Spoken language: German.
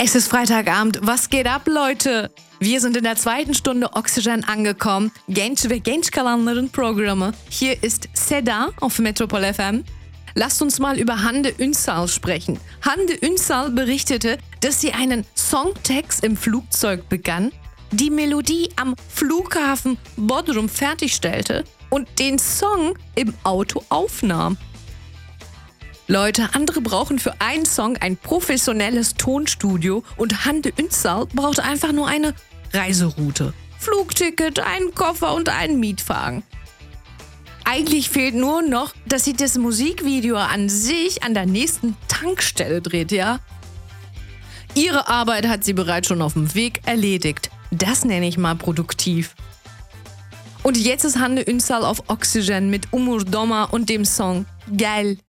Es ist Freitagabend. Was geht ab, Leute? Wir sind in der zweiten Stunde Oxygen angekommen. Genç ve genç kalanların Programme. Hier ist Seda auf Metropol FM. Lasst uns mal über Hande Ünsal sprechen. Hande Ünsal berichtete, dass sie einen Songtext im Flugzeug begann, die Melodie am Flughafen Bodrum fertigstellte und den Song im Auto aufnahm. Leute, andere brauchen für einen Song ein professionelles Tonstudio und Hande Ünsal braucht einfach nur eine Reiseroute. Flugticket, einen Koffer und einen Mietwagen. Eigentlich fehlt nur noch, dass sie das Musikvideo an sich an der nächsten Tankstelle dreht, ja? Ihre Arbeit hat sie bereits schon auf dem Weg erledigt. Das nenne ich mal produktiv. Und jetzt ist Hande Ünsal auf Oxygen mit Umur Doma und dem Song Geil.